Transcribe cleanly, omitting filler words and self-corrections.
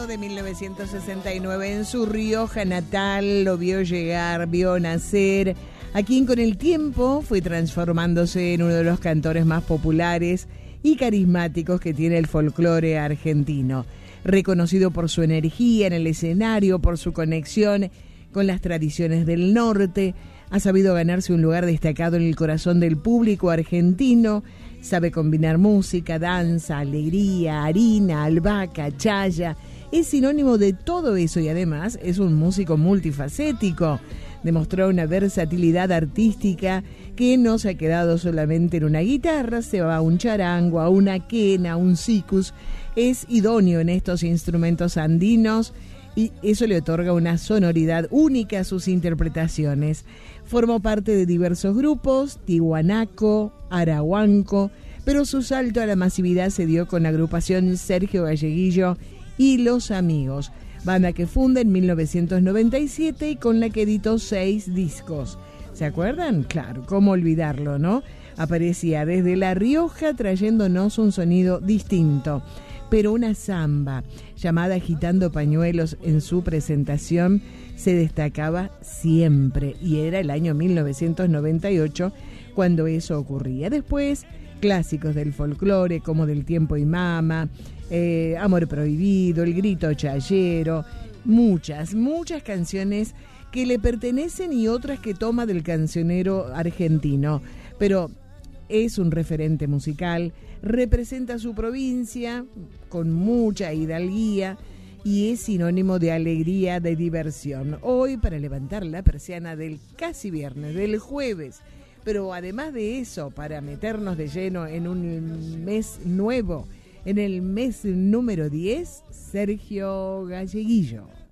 junio de 1969 en su Rioja natal, lo vio llegar, vio nacer, a quien con el tiempo fue transformándose en uno de los cantores más populares y carismáticos que tiene el folclore argentino. Reconocido por su energía en el escenario, por su conexión con las tradiciones del norte, ha sabido ganarse un lugar destacado en el corazón del público argentino. Sabe combinar música, danza, alegría, harina, albahaca, chaya. Es sinónimo de todo eso y además es un músico multifacético. Demostró una versatilidad artística que no se ha quedado solamente en una guitarra, se va a un charango, a una quena, a un sikus. Es idóneo en estos instrumentos andinos y eso le otorga una sonoridad única a sus interpretaciones. Formó parte de diversos grupos, Tiwanaco, Arahuanco, pero su salto a la masividad se dio con la agrupación Sergio Galleguillo y Los Amigos, banda que funda en 1997 y con la que editó 6 discos. ¿Se acuerdan? Claro, cómo olvidarlo, ¿no? Aparecía desde La Rioja trayéndonos un sonido distinto, pero una samba llamada Agitando Pañuelos en su presentación se destacaba siempre y era el año 1998 cuando eso ocurría. Después, clásicos del folclore como Del Tiempo y Mama, Amor Prohibido, El Grito Chayero, muchas canciones que le pertenecen y otras que toma del cancionero argentino, pero es un referente musical, representa su provincia con mucha hidalguía y es sinónimo de alegría, de diversión. Hoy, para levantar la persiana del casi viernes, del jueves, pero además de eso, para meternos de lleno en un mes nuevo, en el mes número 10, Sergio Galleguillo.